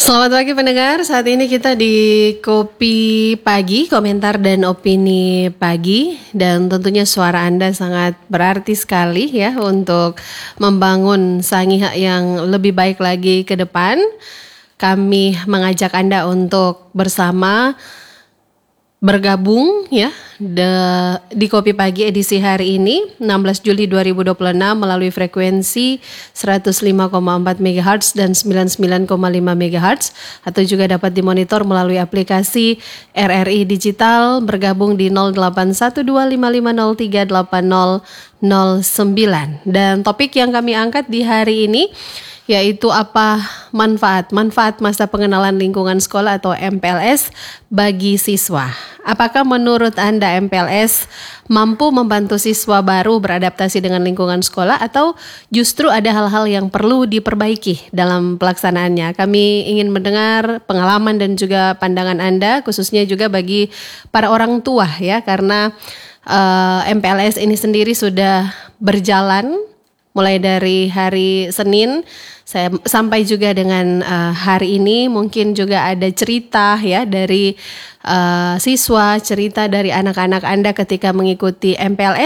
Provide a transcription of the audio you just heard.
Selamat pagi pendengar, saat ini kita di Kopi Pagi, komentar dan opini pagi. Dan tentunya suara Anda sangat berarti sekali ya untuk membangun Sangiha yang lebih baik lagi ke depan. Kami mengajak Anda untuk bersama bergabung ya di Kopi Pagi edisi hari ini 16 Juli 2026 melalui frekuensi 105,4 MHz dan 99,5 MHz atau juga dapat dimonitor melalui aplikasi RRI Digital bergabung di 081255038009. Dan topik yang kami angkat di hari ini yaitu apa manfaat masa pengenalan lingkungan sekolah atau MPLS bagi siswa. Apakah menurut Anda MPLS mampu membantu siswa baru beradaptasi dengan lingkungan sekolah atau justru ada hal-hal yang perlu diperbaiki dalam pelaksanaannya? Kami ingin mendengar pengalaman dan juga pandangan Anda, khususnya juga bagi para orang tua ya, karena MPLS ini sendiri sudah berjalan mulai dari hari Senin sampai juga dengan hari ini. Mungkin juga ada cerita ya dari siswa, cerita dari anak-anak Anda ketika mengikuti MPLS.